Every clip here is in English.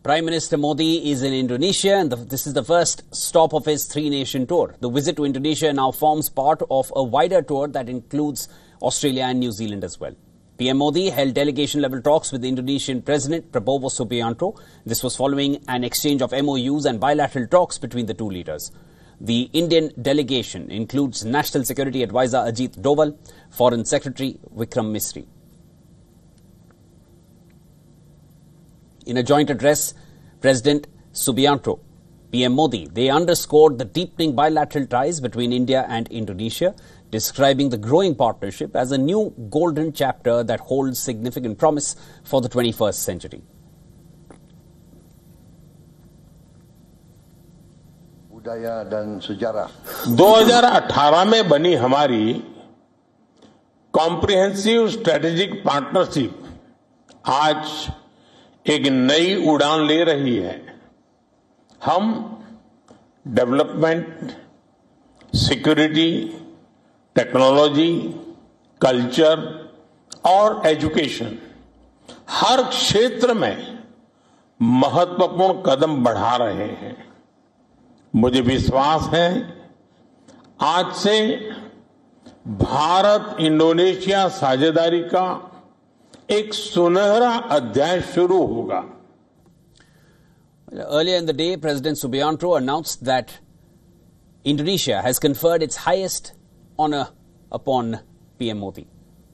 Prime Minister Modi is in Indonesia, and this is the first stop of his three-nation tour. The visit to Indonesia now forms part of a wider tour that includes Australia and New Zealand as well. PM Modi held delegation-level talks with the Indonesian President Prabowo Subianto. This was following an exchange of MOUs and bilateral talks between the two leaders. The Indian delegation includes National Security Advisor Ajit Doval, Foreign Secretary Vikram Misri. In a joint address, President Subianto, PM Modi, they underscored the deepening bilateral ties between India and Indonesia, describing the growing partnership as a new golden chapter that holds significant promise for the 21st century. Budaya dan sejarah. 2018 में बनी हमारी comprehensive strategic partnership आज एक नई उड़ान ले रही है। हम डेवलपमेंट, सिक्योरिटी, टेक्नोलॉजी, कल्चर और एजुकेशन हर क्षेत्र में महत्वपूर्ण कदम बढ़ा रहे हैं। मुझे विश्वास है आज से भारत इंडोनेशिया साझेदारी का एक सुनहरा अध्याय शुरू होगा। Earlier in the day, President Subianto announced that Indonesia has conferred its highest honor upon PM Modi.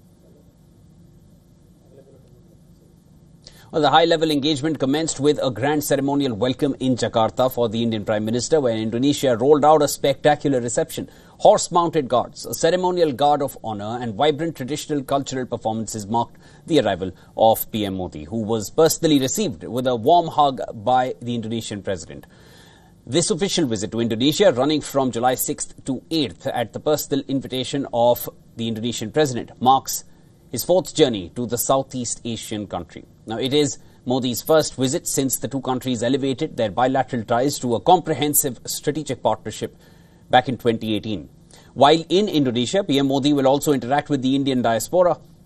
Well, the high-level engagement commenced with a grand ceremonial welcome in Jakarta for the Indian Prime Minister, where Indonesia rolled out a spectacular reception. Horse-mounted guards, a ceremonial guard of honor and vibrant traditional cultural performances marked the arrival of PM Modi, who was personally received with a warm hug by the Indonesian President. This official visit to Indonesia, running from July 6th to 8th at the personal invitation of the Indonesian President, marks his fourth journey to the Southeast Asian country. Now, it is Modi's first visit since the two countries elevated their bilateral ties to a comprehensive strategic partnership back in 2018. While in Indonesia, PM Modi will also interact with the Indian diaspora